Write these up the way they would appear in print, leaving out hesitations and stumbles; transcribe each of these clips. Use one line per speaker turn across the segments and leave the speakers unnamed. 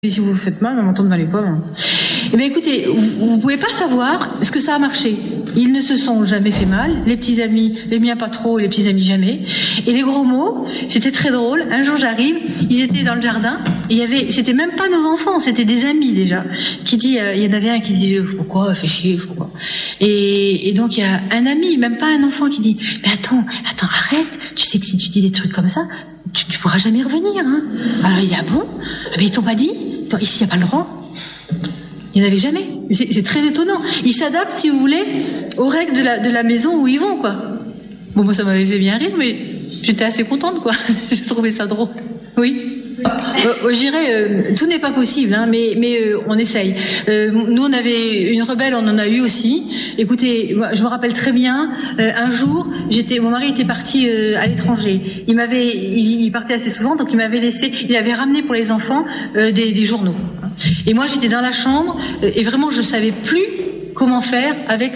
Si vous vous faites mal, on tombe dans les pommes. Eh bien écoutez, vous pouvez pas savoir ce que ça a marché. Ils ne se sont jamais fait mal. Les petits amis, les miens pas trop, les petits amis jamais. Et les gros mots, c'était très drôle. Un jour j'arrive, ils étaient dans le jardin. C'était même pas nos enfants, c'était des amis déjà. Il y en avait un qui dit, je sais pas quoi, fait chier, je sais pas quoi. Et donc il y a un ami, même pas un enfant, qui dit, mais attends, arrête. Tu sais que si tu dis des trucs comme ça, tu pourras jamais revenir, hein. Alors il dit, ah bon? Mais ils t'ont pas dit? Ici, il n'y a pas le droit. Il n'y en avait jamais. C'est très étonnant. Ils s'adaptent, si vous voulez, aux règles de la maison où ils vont, quoi. Bon, moi, ça m'avait fait bien rire, mais j'étais assez contente, quoi. J'ai trouvé ça drôle. Oui. Je dirais, tout n'est pas possible, hein, mais on essaye. Nous, on avait une rebelle, on en a eu aussi. Écoutez, je me rappelle très bien, un jour, mon mari était parti à l'étranger. Il partait assez souvent, donc il avait ramené pour les enfants des journaux. Et moi, j'étais dans la chambre, et vraiment, je savais plus comment faire avec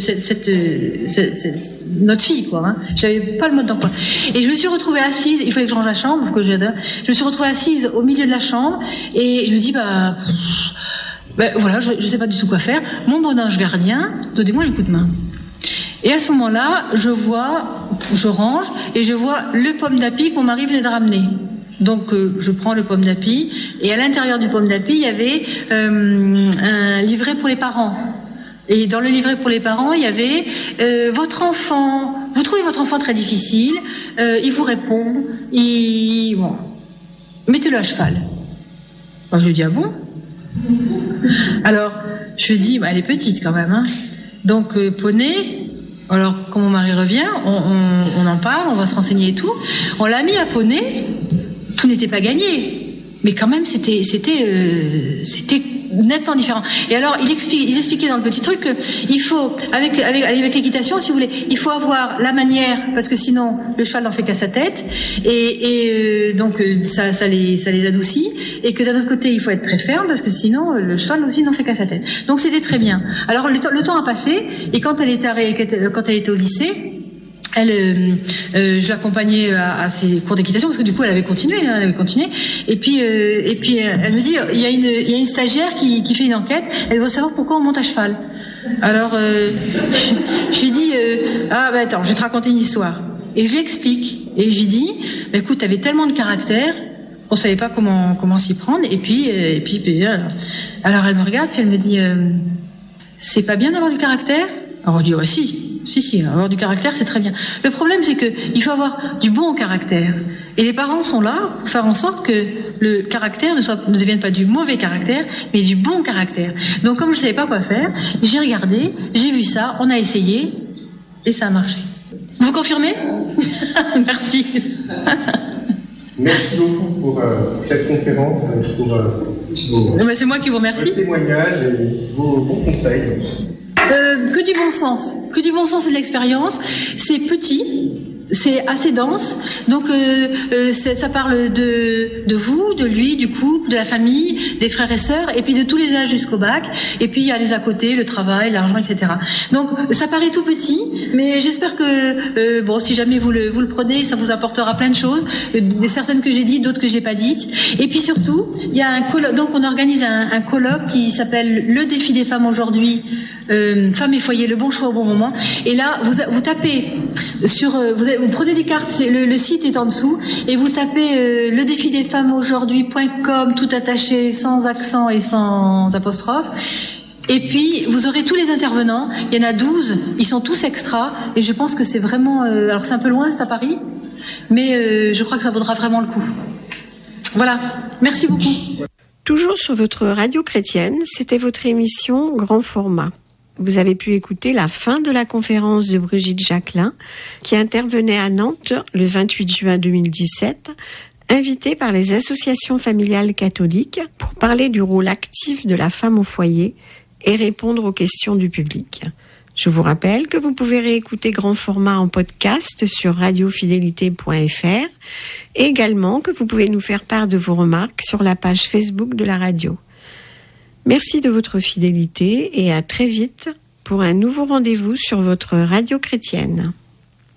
notre fille, quoi. Hein. J'avais pas le mode d'emploi. Et je me suis retrouvée assise. Il fallait que je range la chambre, parce que je me suis retrouvée assise au milieu de la chambre, et je me dis voilà, je sais pas du tout quoi faire. Mon bon ange gardien, donnez-moi un coup de main. Et à ce moment-là, je range, et je vois le pomme d'api que mon mari venait de ramener. Donc je prends le pomme d'api, et à l'intérieur du pomme d'api, il y avait un livret pour les parents. Et dans le livret pour les parents, il y avait votre enfant, vous trouvez votre enfant très difficile, il vous répond, mettez-le à cheval. Alors, je lui dis, ah bon? Alors, je lui dis, elle est petite quand même, hein. Donc, poney, alors quand mon mari revient, on en parle, on va se renseigner et tout. On l'a mis à poney, tout n'était pas gagné. Mais quand même, c'était nettement différent. Et alors, ils expliquaient dans le petit truc qu'il faut, avec l'équitation, si vous voulez, il faut avoir la manière, parce que sinon, le cheval n'en fait qu'à sa tête, et donc ça les adoucit, et que d'un autre côté, il faut être très ferme, parce que sinon, le cheval aussi n'en fait qu'à sa tête. Donc c'était très bien. Alors, le temps a passé, et quand elle était au lycée, je l'accompagnais à ses cours d'équitation, parce que du coup elle avait continué, et puis elle me dit, il y a une stagiaire qui fait une enquête, elle veut savoir pourquoi on monte à cheval. Alors je lui dis, attends, je vais te raconter une histoire, et je lui explique, et je lui dis, écoute, t'avais tellement de caractère qu'on savait pas comment s'y prendre, et puis alors elle me regarde, puis elle me dit, c'est pas bien d'avoir du caractère? Alors je dis, ouais, si, avoir du caractère, c'est très bien. Le problème, c'est qu'il faut avoir du bon caractère. Et les parents sont là pour faire en sorte que le caractère ne devienne pas du mauvais caractère, mais du bon caractère. Donc, comme je ne savais pas quoi faire, j'ai regardé, j'ai vu ça, on a essayé, et ça a marché. Vous confirmez? Merci.
Merci beaucoup pour cette conférence, pour vos
c'est moi qui vous remercie.
Témoignages et vos bons conseils.
Que du bon sens et de l'expérience. C'est petit, c'est assez dense, donc ça parle de vous, de lui, du couple, de la famille, des frères et sœurs, et puis de tous les âges jusqu'au bac, et puis il y a les à côté, le travail, l'argent, etc. Donc ça paraît tout petit, mais j'espère que si jamais vous le prenez, ça vous apportera plein de choses, certaines que j'ai dites, d'autres que j'ai pas dites. Et puis surtout, il y a un colloque, donc on organise un colloque qui s'appelle Le défi des femmes aujourd'hui, femmes et foyer, le bon choix au bon moment. Et là, vous tapez sur, vous prenez des cartes, le site est en dessous, et vous tapez le défi des femmes aujourd'hui.com, tout attaché, sans accent et sans apostrophe. Et puis, vous aurez tous les intervenants. Il y en a 12, ils sont tous extras, et je pense que c'est vraiment, alors c'est un peu loin, c'est à Paris, mais je crois que ça vaudra vraiment le coup. Voilà. Merci beaucoup.
Toujours sur votre radio chrétienne, c'était votre émission Grand Format. Vous avez pu écouter la fin de la conférence de Brigitte Jacquelin, qui intervenait à Nantes le 28 juin 2017, invitée par les associations familiales catholiques pour parler du rôle actif de la femme au foyer et répondre aux questions du public. Je vous rappelle que vous pouvez réécouter Grand Format en podcast sur radiofidélité.fr et également que vous pouvez nous faire part de vos remarques sur la page Facebook de la radio. Merci de votre fidélité et à très vite pour un nouveau rendez-vous sur votre radio chrétienne.